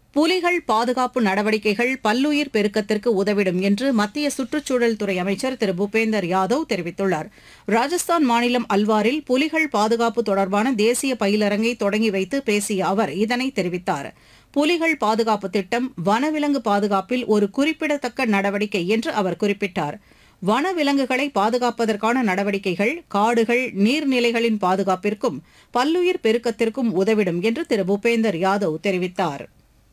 புலிகள் பாதுகாப்பு நடவடிக்கைகள் பல்லுயிர் பெருக்கத்திற்கு உதவிடும் என்று மத்திய சுற்றுச்சூழல் துறை அமைச்சர் திரு பூபேந்தர் யாதவ் தெரிவித்துள்ளார். ராஜஸ்தான் மாநிலம் அல்வாரில் புலிகள் பாதுகாப்பு தொடர்பான தேசிய பயிலரங்கை தொடங்கி வைத்து பேசிய அவர் இதனை தெரிவித்தார். புலிகள் பாதுகாப்பு திட்டம் வனவிலங்கு பாதுகாப்பில் ஒரு குறிப்பிடத்தக்க நடவடிக்கை என்று அவர் குறிப்பிட்டார். வனவிலங்குகளை பாதுகாப்பதற்கான நடவடிக்கைகள் காடுகள் நீர்நிலைகளின் பாதுகாப்பிற்கும் பல்லுயிர் பெருக்கத்திற்கும் உதவிடும் என்று திரு பூபேந்தர் யாதவ் தெரிவித்தார்.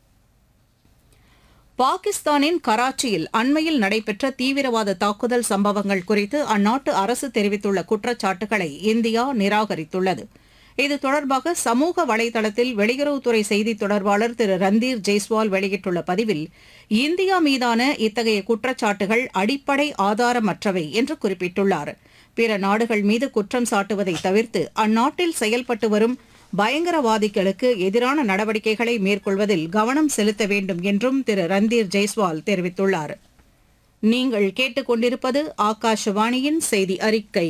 பாகிஸ்தானின் கராச்சியில் அண்மையில் நடைபெற்ற தீவிரவாத தாக்குதல் சம்பவங்கள் குறித்து அந்நாட்டு அரசு தெரிவித்துள்ள குற்றச்சாட்டுகளை இந்தியா நிராகரித்துள்ளது. இது தொடர்பாக சமூக வலைதளத்தில் வெளியுறவுத்துறை செய்தித் தொடர்பாளர் திரு ரந்தீர் ஜெய்ஸ்வால் வெளியிட்டுள்ள பதிவில், இந்தியா மீதான இத்தகைய குற்றச்சாட்டுகள் அடிப்படை ஆதாரமற்றவை என்று குறிப்பிட்டுள்ளார். பிற நாடுகள் மீது குற்றம் சாட்டுவதை தவிர்த்து அந்நாட்டில் செயல்பட்டு வரும் பயங்கரவாதிகளுக்கு எதிரான நடவடிக்கைகளை மேற்கொள்வதில் கவனம் செலுத்த வேண்டும் என்றும் திரு ரந்தீர் ஜெய்ஸ்வால் தெரிவித்துள்ளார். நீங்கள் கேட்டுக்கொண்டிருப்பது ஆகாஷவாணியின் செய்தி அறிக்கை.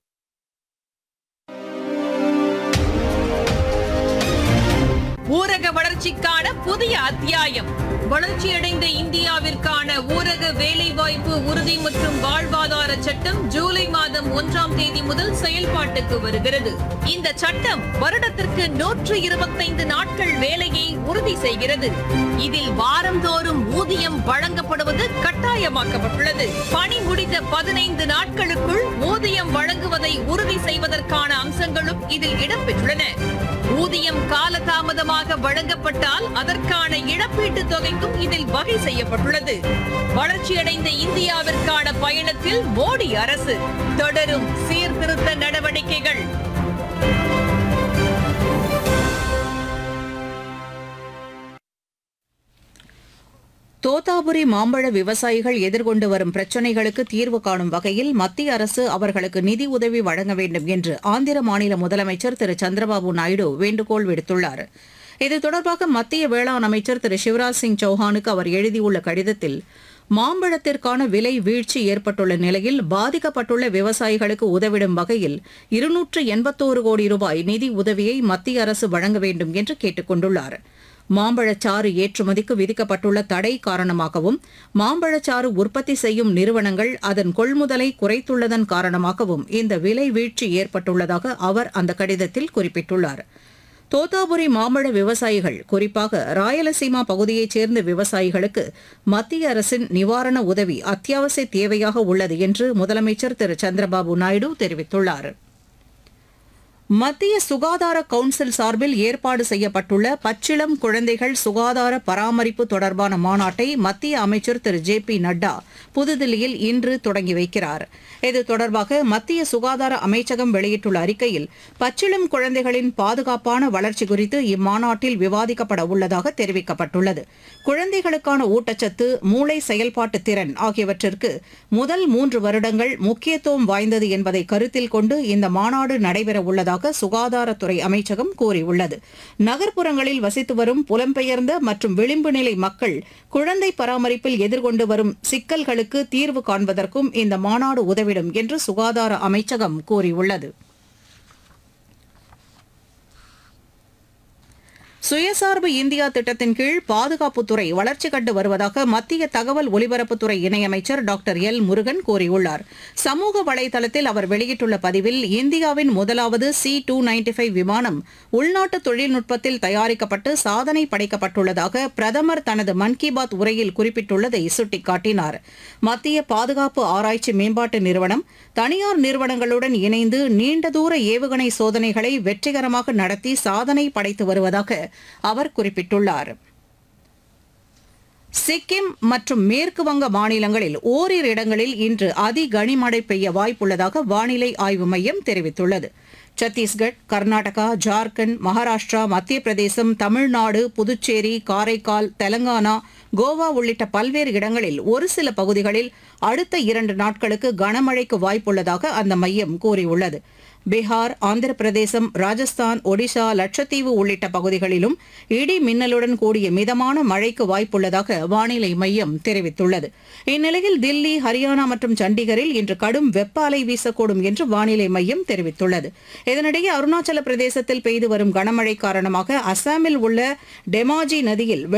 ஊரக வளர்ச்சிக்கான புதிய அத்தியாயம். வளர்ச்சியடைந்த இந்தியாவிற்கான ஊரக வேலைவாய்ப்பு உறுதி மற்றும் வாழ்வாதார சட்டம் ஜூலை மாதம் 1ஆம் தேதி முதல் செயல்பாட்டுக்கு வருகிறது. இந்த சட்டம் வருடத்திற்கு 125 நாட்கள் வேலையை உறுதி செய்கிறது. இதில் வாரந்தோறும் ஊதியம் வழங்கப்படுவது கட்டாயமாக்கப்பட்டுள்ளது. பணி முடிந்த 15 நாட்களுக்குள் ஊதியம் வழங்குவதை உறுதி செய்வதற்கான அம்சங்களும் இதில் இடம்பெற்றுள்ளன. ஊதியம் காலதாமதமாக வழங்கப்பட்டால் அதற்கான இழப்பீட்டுத் தொகைக்கும் இதில் வகை செய்யப்பட்டுள்ளது. வளர்ச்சியடைந்த இந்தியாவிற்கான பயணத்தில் மோடி அரசு தொடரும் சீர்திருத்த நடவடிக்கைகள். தோத்தாபுரி மாம்பழ விவசாயிகள் எதிர்கொண்டு வரும் பிரச்சினைகளுக்கு தீர்வு காணும் வகையில் மத்திய அரசு அவர்களுக்கு நிதி உதவி வழங்க வேண்டும் என்று ஆந்திர மாநில முதலமைச்சர் திரு சந்திரபாபு நாயுடு வேண்டுகோள் விடுத்துள்ளார். இது தொடர்பாக மத்திய வேளாண் அமைச்சர் திரு சிவராஜ் சிங் சௌஹானுக்கு அவர் எழுதியுள்ள கடிதத்தில், மாம்பழத்திற்கான விலை வீழ்ச்சி ஏற்பட்டுள்ள நிலையில் பாதிக்கப்பட்டுள்ள விவசாயிகளுக்கு உதவிடும் வகையில் 281 கோடி ரூபாய் நிதி உதவியை மத்திய அரசு வழங்க வேண்டும் என்று கேட்டுக் கொண்டுள்ளார். மாம்பழச்சாறு ஏற்றுமதிக்கு விதிக்கப்பட்டுள்ள தடை காரணமாகவும் மாம்பழச்சாறு உற்பத்தி செய்யும் நிறுவனங்கள் அதன் கொள்முதலை குறைத்துள்ளதன் காரணமாகவும் இந்த விலை வீழ்ச்சி ஏற்பட்டுள்ளதாக அவர் அந்த கடிதத்தில் குறிப்பிட்டுள்ளார். தோத்தாபுரி மாம்பழ விவசாயிகள், குறிப்பாக ராயலசீமா பகுதியைச் சேர்ந்த விவசாயிகளுக்கு மத்திய அரசின் நிவாரண உதவி அத்தியாவசிய தேவையாக உள்ளது என்று முதலமைச்சர் திரு சந்திரபாபு நாயுடு தெரிவித்துள்ளார். மத்திய சுகாதார கவுன்சில் சார்பில் ஏற்பாடு செய்யப்பட்டுள்ள பச்சிளம் குழந்தைகள் சுகாதார பராமரிப்பு தொடர்பான மாநாட்டை மத்திய அமைச்சர் திரு ஜே பி நட்டா புதுதில்லியில் இன்று தொடங்கி வைக்கிறார். இது தொடர்பாக மத்திய சுகாதார அமைச்சகம் வெளியிட்டுள்ள அறிக்கையில், பச்சிளம் குழந்தைகளின் பாதுகாப்பான வளர்ச்சி குறித்து இம்மாநாட்டில் விவாதிக்கப்பட உள்ளதாக தெரிவிக்கப்பட்டுள்ளது. குழந்தைகளுக்கான ஊட்டச்சத்து, மூளை செயல்பாட்டு திறன் ஆகியவற்றிற்கு முதல் 3 வருடங்கள் முக்கியத்துவம் வாய்ந்தது என்பதை கருத்தில் கொண்டு இந்த மாநாடு நடைபெறவுள்ளதாக சுகாதாரத்துறை அமைச்சகம் கூறியுள்ளது. நகர்ப்புறங்களில் வசித்து வரும் புலம்பெயர்ந்த மற்றும் விளிம்பு நிலை மக்கள் குழந்தை பராமரிப்பில் எதிர்கொண்டு வரும் சிக்கல்களுக்கு தீர்வு காண்பதற்கும் இந்த மாநாடு உதவிடும் என்று சுகாதார அமைச்சகம் கூறியுள்ளது. சுயசார்பு இந்தியா திட்டத்தின் கீழ் பாதுகாப்புத்துறை வளர்ச்சி கண்டு வருவதாக மத்திய தகவல் ஒலிபரப்புத்துறை இணையமைச்சர் டாக்டர் எல் முருகன் கூறியுள்ளார். சமூக வலைதளத்தில் அவர் வெளியிட்டுள்ள பதிவில், இந்தியாவின் முதலாவது C-295 விமானம் உள்நாட்டு தொழில்நுட்பத்தில் தயாரிக்கப்பட்டு சாதனை படைக்கப்பட்டுள்ளதாக பிரதமர் தனது மன் கி பாத் உரையில் குறிப்பிட்டுள்ளதை சுட்டிக்காட்டினார். மத்திய பாதுகாப்பு ஆராய்ச்சி மேம்பாட்டு நிறுவனம் தனியார் நிறுவனங்களுடன் இணைந்து நீண்ட தூர ஏவுகணை சோதனைகளை வெற்றிகரமாக நடத்தி சாதனை படைத்து வருவதாக அவர் குறிப்பிட்டுள்ளார். சிக்கிம் மற்றும் மேற்கு வங்க மாநிலங்களில் ஓரிரு இடங்களில் இன்று அதி கனமழை பெய்ய வாய்ப்புள்ளதாக வானிலை ஆய்வு மையம் தெரிவித்துள்ளது. சத்தீஸ்கட், கர்நாடகா, ஜார்க்கண்ட், மகாராஷ்டிரா, மத்திய பிரதேசம், தமிழ்நாடு, புதுச்சேரி, காரைக்கால், தெலங்கானா, கோவா உள்ளிட்ட பல்வேறு இடங்களில் ஒரு சில பகுதிகளில் அடுத்த 2 நாட்களுக்கு கனமழைக்கு வாய்ப்புள்ளதாக அந்த மையம் கூறியுள்ளது. பீகார், ஆந்திர பிரதேசம், ராஜஸ்தான், ஒடிஷா, லட்சத்தீவு உள்ளிட்ட பகுதிகளிலும் இடி மின்னலுடன் கூடிய மிதமான மழைக்கு வாய்ப்புள்ளதாக வானிலை மையம் தெரிவித்துள்ளது. இந்நிலையில் தில்லி, ஹரியானா மற்றும் சண்டிகரில் இன்று கடும் வெப்ப அலை வீசக்கூடும் என்று வானிலை மையம் தெரிவித்துள்ளது. இதனிடையே அருணாச்சல பிரதேசத்தில் பெய்து வரும் கனமழை காரணமாக அசாமில் உள்ள டெமாஜி நதியில்